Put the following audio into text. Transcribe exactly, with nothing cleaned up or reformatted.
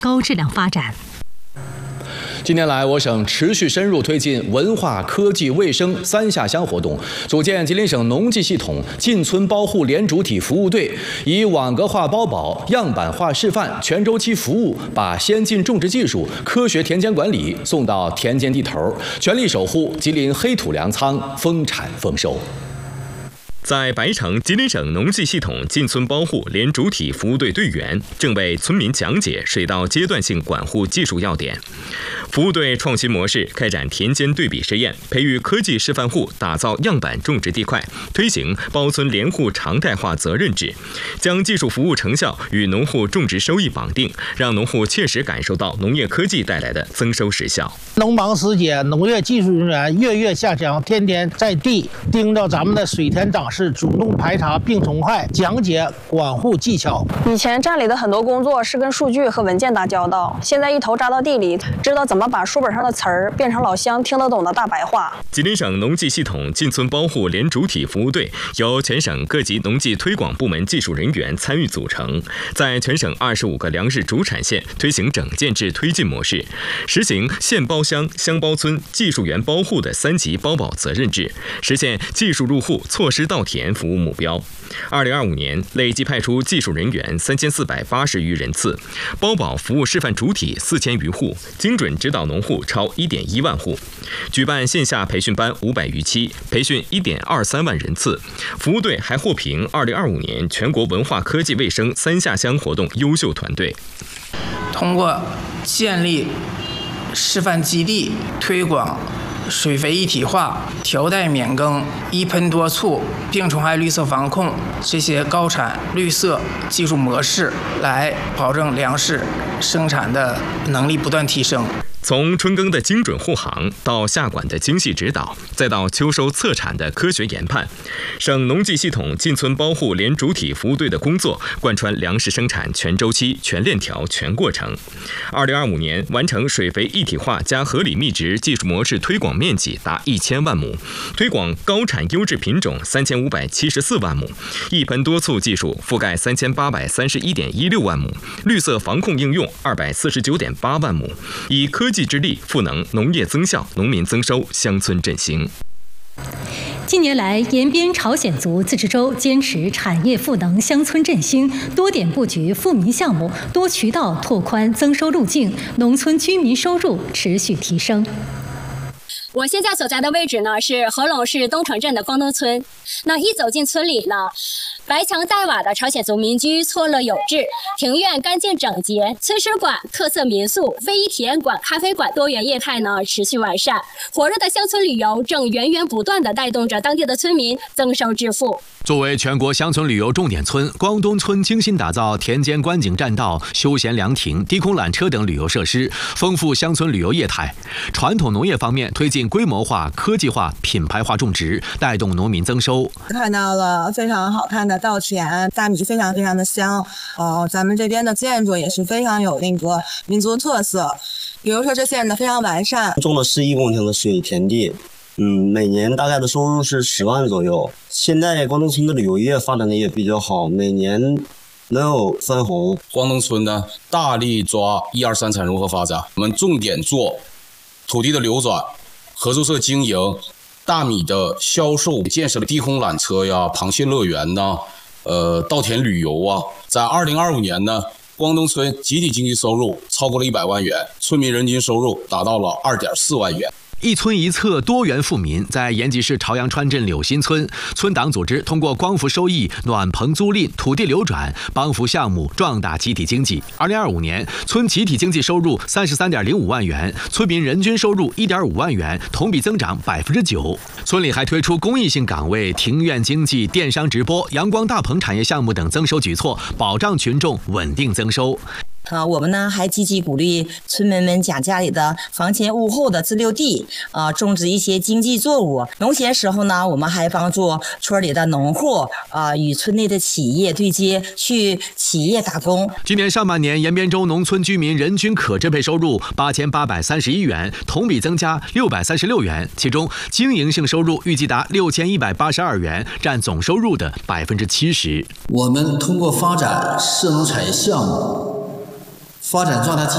高质量发展。 近年来，我省持续深入推进文化、科技、卫生三下乡活动，组建吉林省农技系统进村包护联主体服务队，以网格化包保、样板化示范、全周期服务，把先进种植技术、科学田间管理送到田间地头，全力守护吉林黑土粮仓丰产丰收。 在白城，吉林省农技系统进村包护联主体服务队队员正为村民讲解水稻阶段性管护技术要点。服务队创新模式开展田间对比实验，培育科技示范户，打造样板种植地块，推行包村联户常态化责任制，将技术服务成效与农户种植收益绑定，让农户切实感受到农业科技带来的增收实效。 农帮师姐、农业技术人员月月下乡，天天在地盯着咱们的水田长势，主动排查病虫害，讲解管护技巧。 以前站里的很多工作是跟数据和文件打交道，现在一头扎到地里，知道怎么把书本上的词儿变成老乡听得懂的大白话。 吉林省农技系统进村包护联主体服务队由全省各级农技推广部门技术人员参与组成，在全省二十五个粮食主产县推行整建制推进模式，实行县包乡、乡包村、技术员包护的三级包保责任制，实现技术入户、措施到田服务目标。二零二五年累计派出技术人员三千四百八十余人次，包保服务示范主体四千余户，精准指导农户超一点一万户，举办线下培训班五百余期，培训一点二三万人次。服务队还获评二零二五年全国文化科技卫生三下乡活动优秀团队。 通过建立示范基地，推广水肥一体化、条带免耕、一喷多促、病虫害绿色防控这些高产绿色技术模式，来保证粮食生产的能力不断提升。 从春耕的精准护航到下管的精细指导，再到秋收测产的科学研判，省农技系统进村包护联主体服务队的工作贯穿粮食生产全周期、全链条、全过程。二零二五年完成水肥一体化加合理密植技术模式推广面积达一千万亩，推广高产优质品种三千五百七十四万亩，一喷多促技术覆盖三千八百三十一点一六万亩，绿色防控应用二百四十九点八万亩，以科技之力赋能农业增效、农民增收、乡村振兴。 近年来，延边朝鲜族自治州坚持产业赋能、乡村振兴，多点布局富民项目，多渠道拓宽增收路径，农村居民收入持续提升。 我现在所在的位置呢是合龙市东城镇的光东村。那一走进村里呢，白墙带瓦的朝鲜族民居错落有致，庭院干净整洁，村史馆、特色民宿、非遗体验馆、咖啡馆多元业态呢持续完善，火热的乡村旅游正源源不断地带动着当地的村民增收致富。 作为全国乡村旅游重点村，光东村精心打造田间观景栈道、休闲凉亭、低空缆车等旅游设施，丰富乡村旅游业态。传统农业方面，推进规模化、科技化、品牌化种植，带动农民增收。 看到了非常好看的稻田，大米非常非常的香。哦，咱们这边的建筑也是非常有那个民族特色，比如说这线的非常完善， 种了十一公顷的水田地。嗯，每年大概的收入是十万左右。现在光东村的旅游业发展的也比较好，每年能有分红。 光东村呢，大力抓一二三产融合发展，我们重点做土地的流转、合作社经营、大米的销售，建设了低空缆车呀、螃蟹乐园呐、呃稻田旅游啊。在二零二五年呢，光东村集体经济收入超过了一百万元，村民人均收入达到了二点四万元。 一村一策，多元富民。在延吉市朝阳川镇柳新村，村党组织通过光伏收益、暖棚租赁、土地流转、帮扶项目壮大集体经济。二零二五年，村集体经济收入三十三点零五万元，村民人均收入一点五万元，同比增长百分之九。村里还推出公益性岗位、庭院经济、电商直播、阳光大棚产业项目等增收举措，保障群众稳定增收。 啊，我们呢还积极鼓励村民们将家里的房前屋后的自留地啊种植一些经济作物。农闲时候呢，我们还帮助村里的农户啊与村内的企业对接，去企业打工。 今年上半年，延边州农村居民人均可支配收入八千八百三十一元，同比增加六百三十六元，其中经营性收入预计达六千一百八十二元，占总收入的百分之七十。 我们通过发展涉农产业项目，发展壮大